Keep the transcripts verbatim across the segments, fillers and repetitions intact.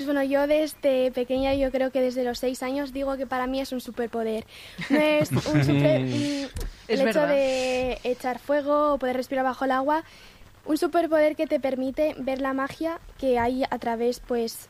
Bueno, yo desde pequeña, yo creo que desde los seis años digo que para mí es un superpoder. No es un super, un, el hecho verdad. de echar fuego o poder respirar bajo el agua, un superpoder que te permite ver la magia que hay a través pues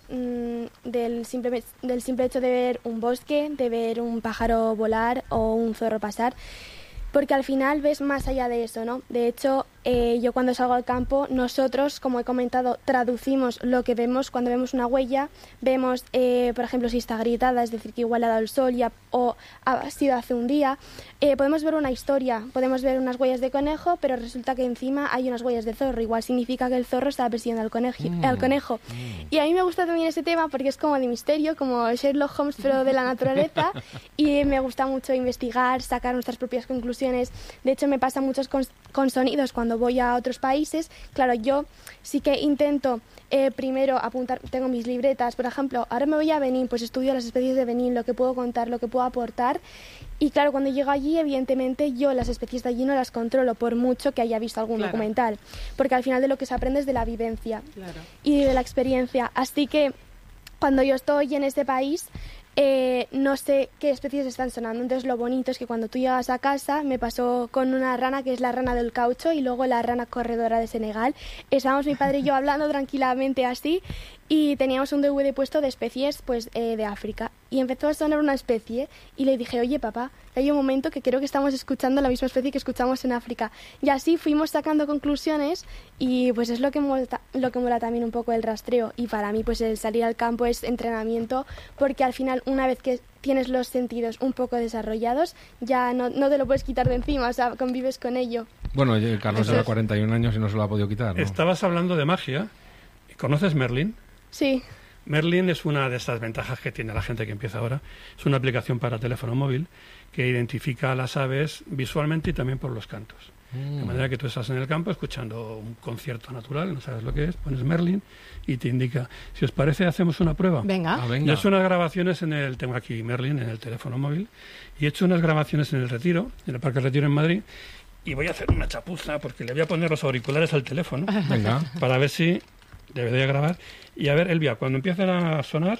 del simple, del simple hecho de ver un bosque, de ver un pájaro volar o un zorro pasar. Porque al final ves más allá de eso, ¿no? De hecho, eh, yo cuando salgo al campo, nosotros, como he comentado, traducimos lo que vemos cuando vemos una huella. Vemos, eh, por ejemplo, si está agrietada, es decir, que igual ha dado el sol ya, o ha sido hace un día. Eh, podemos ver una historia, podemos ver unas huellas de conejo, pero resulta que encima hay unas huellas de zorro. Igual significa que el zorro estaba persiguiendo al, coneji- Mm. al conejo. Mm. Y a mí me gusta también ese tema porque es como de misterio, como Sherlock Holmes, pero de la naturaleza. Y me gusta mucho investigar, sacar nuestras propias conclusiones. De hecho, me pasa mucho con, con sonidos cuando voy a otros países. Claro, yo sí que intento eh, primero apuntar, tengo mis libretas, por ejemplo, ahora me voy a Benín, pues estudio las especies de Benín, lo que puedo contar, lo que puedo aportar. Y claro, cuando llego allí, evidentemente, yo las especies de allí no las controlo, por mucho que haya visto algún Claro. documental. Porque al final de lo que se aprende es de la vivencia Claro. y de la experiencia. Así que cuando yo estoy en este país, eh, no sé qué especies están sonando. Entonces lo bonito es que cuando tú llegas a casa, me pasó con una rana que es la rana del caucho y luego la rana corredora de Senegal. Estábamos mi padre y yo hablando tranquilamente así y teníamos un D V D puesto de especies pues eh, de África. Y empezó a sonar una especie y le dije, oye papá, hay un momento que creo que estamos escuchando la misma especie que escuchamos en África. Y así fuimos sacando conclusiones y pues es lo que mola, lo que mola también un poco el rastreo. Y para mí pues el salir al campo es entrenamiento porque al final una vez que tienes los sentidos un poco desarrollados ya no, no te lo puedes quitar de encima, o sea, convives con ello. Bueno, eh, Carlos Eso lleva es. cuarenta y un años y no se lo ha podido quitar, ¿no? Estabas hablando de magia. ¿Conoces Merlin? Sí. Merlin es una de estas ventajas que tiene la gente que empieza ahora. Es una aplicación para teléfono móvil que identifica a las aves visualmente y también por los cantos. Mm. De manera que tú estás en el campo escuchando un concierto natural, no sabes lo que es, pones Merlin y te indica. Si os parece, hacemos una prueba. Venga. Ah, venga. Yo he hecho unas grabaciones en el, tengo aquí Merlin en el teléfono móvil, y he hecho unas grabaciones en el Retiro, en el Parque Retiro en Madrid, y voy a hacer una chapuza porque le voy a poner los auriculares al teléfono Venga. para ver si debería grabar. Y a ver, Elvia, cuando empiecen a sonar,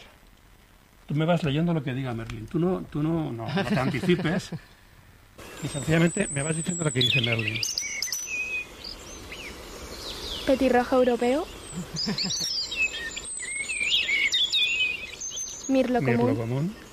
tú me vas leyendo lo que diga Merlin. Tú no, tú no, no, no te anticipes y sencillamente me vas diciendo lo que dice Merlin. Petirrojo europeo. Mirlo Mirlo común. común.